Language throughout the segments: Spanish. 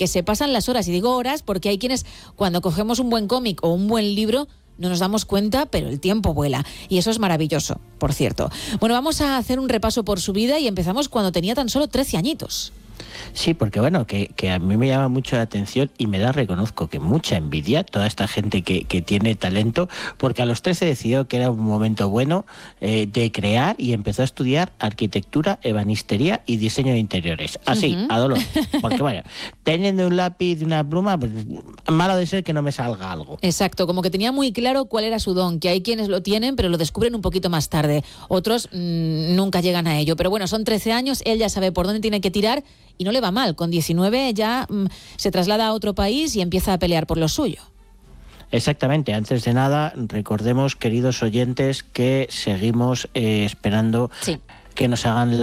que se pasan las horas. Y digo horas porque hay quienes, cuando cogemos un buen cómic o un buen libro, no nos damos cuenta, pero el tiempo vuela. Y eso es maravilloso, por cierto. Bueno, vamos a hacer un repaso por su vida y empezamos cuando tenía tan solo 13 añitos. Sí, porque bueno, que a mí me llama mucho la atención y me da, reconozco, que mucha envidia toda esta gente que tiene talento, porque a los 13 decidió que era un momento bueno de crear y empezó a estudiar arquitectura, ebanistería y diseño de interiores. Así, a dolor. Porque bueno, teniendo un lápiz y una pluma, pues, malo de ser que no me salga algo. Exacto, como que tenía muy claro cuál era su don, que hay quienes lo tienen, pero lo descubren un poquito más tarde. Otros nunca llegan a ello. Pero bueno, son 13 años, él ya sabe por dónde tiene que tirar y no le va mal. Con 19 ya se traslada a otro país y empieza a pelear por lo suyo. Exactamente. Antes de nada, recordemos, queridos oyentes, que seguimos esperando que nos hagan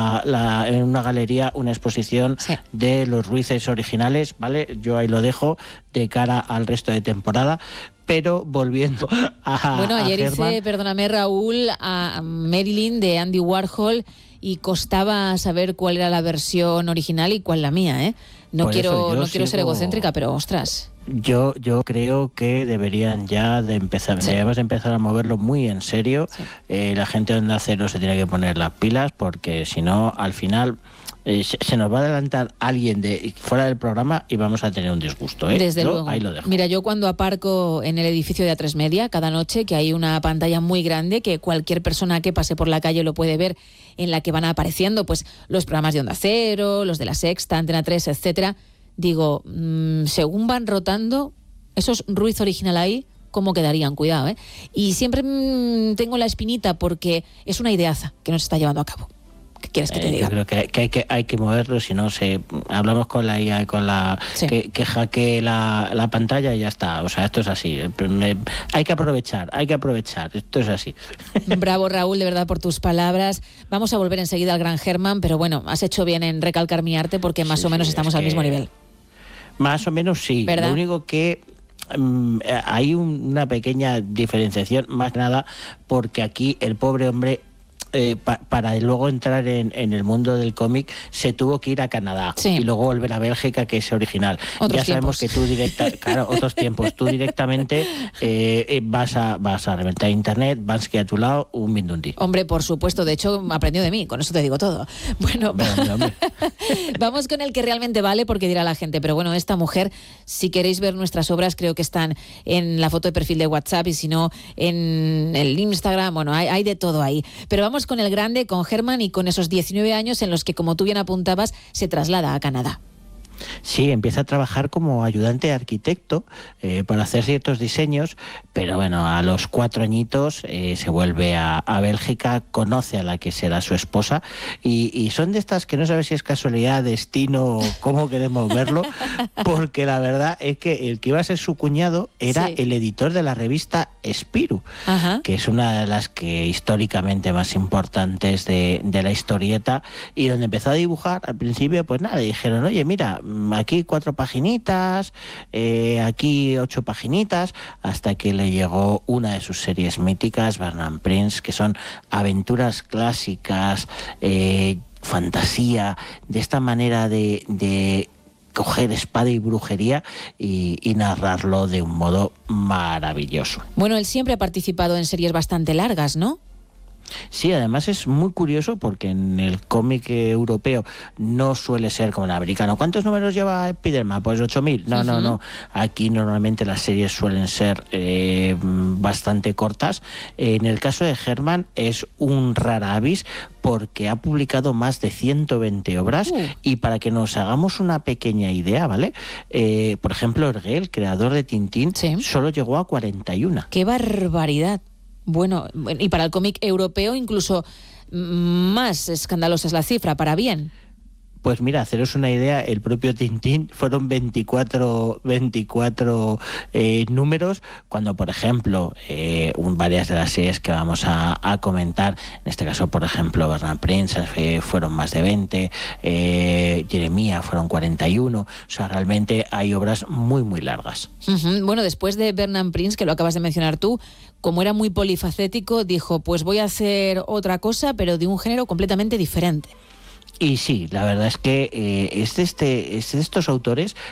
en una galería una exposición de los Ruices originales, ¿vale? Yo ahí lo dejo de cara al resto de temporada. Pero volviendo a Bueno, ayer Herman, hice, perdóname Raúl, a Marilyn de Andy Warhol y costaba saber cuál era la versión original y cuál la mía, ¿eh? No quiero ser egocéntrica, pero ostras. Yo creo que deberían ya debemos empezar a moverlo muy en serio. La gente de Onda Cero se tiene que poner las pilas, porque si no, al final se nos va a adelantar alguien de fuera del programa y vamos a tener un disgusto, ¿eh? Desde luego. Ahí lo dejo. Mira, yo cuando aparco en el edificio de A3 Media cada noche, que hay una pantalla muy grande que cualquier persona que pase por la calle lo puede ver, en la que van apareciendo pues los programas de Onda Cero, los de La Sexta, Antena 3, etcétera. Digo, según van rotando esos Ruiz original ahí, ¿cómo quedarían? Cuidado, ¿eh? Y siempre tengo la espinita porque es una ideaza que nos está llevando a cabo. ¿Qué quieres que te diga? Yo creo que hay que moverlo, si no hablamos con la IA, que hackee la pantalla y ya está. O sea, esto es así. Hay que aprovechar. Esto es así. Bravo, Raúl, de verdad, por tus palabras. Vamos a volver enseguida al gran Herman, pero bueno, has hecho bien en recalcar mi arte porque más o menos estamos al mismo nivel. Más o menos sí. ¿Verdad? Lo único que hay una pequeña diferenciación, más nada, porque aquí el pobre hombre, para luego entrar en el mundo del cómic, se tuvo que ir a Canadá y luego volver a Bélgica, que es original. Ya sabemos que tú otros tiempos, tú directamente vas a reventar internet, vas que a tu lado un mindundi. Hombre, por supuesto, de hecho aprendió de mí, con eso te digo todo. Bueno, vamos con el que realmente vale, porque dirá la gente, pero bueno, esta mujer, si queréis ver nuestras obras, creo que están en la foto de perfil de WhatsApp y si no, en el Instagram, bueno, hay de todo ahí. Pero vamos con el grande, con Herman, y con esos 19 años en los que, como tú bien apuntabas, se traslada a Canadá. Sí, empieza a trabajar como ayudante de arquitecto para hacer ciertos diseños, pero bueno, a los 4 añitos se vuelve a Bélgica, conoce a la que será su esposa y son de estas que no sabes si es casualidad, destino o cómo queremos verlo, porque la verdad es que el que iba a ser su cuñado era el editor de la revista Spirou, que es una de las que históricamente más importantes de la historieta, y donde empezó a dibujar al principio, pues nada, dijeron, oye, mira, aquí 4 paginitas, aquí 8 paginitas, hasta que le llegó una de sus series míticas, Bernard Prince, que son aventuras clásicas, fantasía, de esta manera de coger espada y brujería y narrarlo de un modo maravilloso. Bueno, él siempre ha participado en series bastante largas, ¿no? Sí, además es muy curioso porque en el cómic europeo no suele ser como en el americano. ¿Cuántos números lleva Spiderman? Pues 8.000. No. Aquí normalmente las series suelen ser bastante cortas. En el caso de Herman es un rara avis porque ha publicado más de 120 obras y para que nos hagamos una pequeña idea, ¿vale? Por ejemplo, Hergé, el creador de Tintín, solo llegó a 41. ¡Qué barbaridad! Bueno, y para el cómic europeo incluso más escandalosa es la cifra, para bien. Pues mira, haceros una idea, el propio Tintín fueron 24 números, cuando por ejemplo varias de las series que vamos a comentar, en este caso por ejemplo Bernard Prince fueron más de 20, Jeremía fueron 41, o sea, realmente hay obras muy muy largas. Bueno, después de Bernard Prince, que lo acabas de mencionar tú, como era muy polifacético, dijo, pues voy a hacer otra cosa, pero de un género completamente diferente. Y sí, la verdad es que es de estos autores